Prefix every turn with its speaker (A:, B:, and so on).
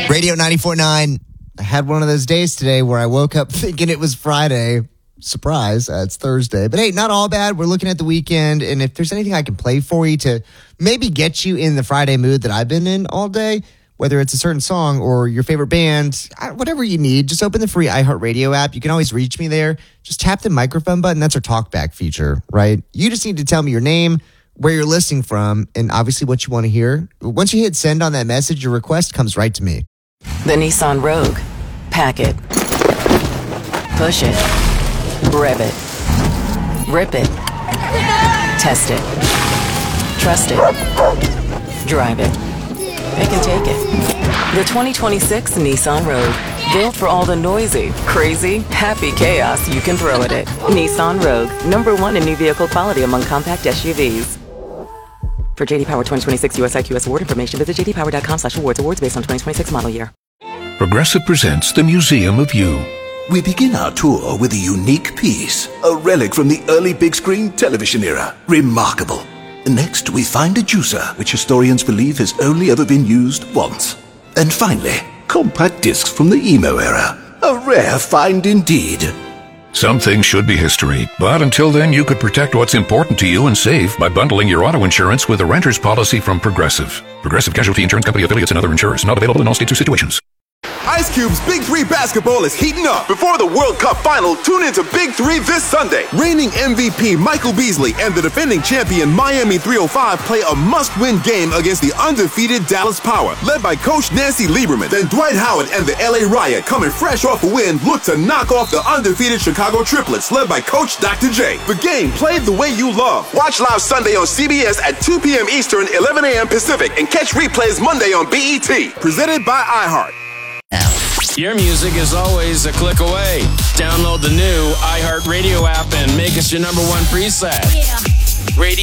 A: Radio 94.9. I had one of those days today where I woke up thinking it was Friday. Surprise, it's Thursday. But hey, not all bad. We're looking at the weekend, and if there's anything I can play for you to maybe get you in the Friday mood that I've been in all day, whether it's a certain song or your favorite band, whatever you need, just open the free iHeartRadio app. You can always reach me there. Just tap the microphone button. That's our talkback feature, right? You just need to tell me your name, where you're listening from, and obviously what you want to hear. Once you hit send on that message, your request comes right to me.
B: The Nissan Rogue. Pack it. Push it. Rev it. Rip it. Test it. Trust it. Drive it. Pick and take it. The 2026 Nissan Rogue. Built for all the noisy, crazy, happy chaos you can throw at it. Nissan Rogue. #1 in new vehicle quality among compact SUVs. For JD Power 2026 US IQS award information, visit jdpower.com/awards. Awards based on 2026 model year.
C: Progressive presents the Museum of You.
D: We begin our tour with a unique piece, a relic from the early big screen television era. Remarkable. Next, we find a juicer, which historians believe has only ever been used once. And finally, compact discs from the emo era. A rare find indeed.
C: Some things should be history, but until then you could protect what's important to you and save by bundling your auto insurance with a renter's policy from Progressive. Progressive Casualty Insurance Company affiliates and other insurers. Not available in all states or situations.
E: Ice Cube's Big 3 basketball is heating up. Before the World Cup final, tune into Big 3 this Sunday. Reigning MVP Michael Beasley and the defending champion Miami 305 play a must-win game against the undefeated Dallas Power, led by Coach Nancy Lieberman. Then Dwight Howard and the LA Riot, coming fresh off a win, look to knock off the undefeated Chicago Triplets, led by Coach Dr. J. The game played the way you love. Watch live Sunday on CBS at 2 p.m. Eastern, 11 a.m. Pacific, and catch replays Monday on BET. Presented by iHeart.
F: Your music is always a click away. Download the new iHeartRadio app and make us your #1 preset. Yeah. Radio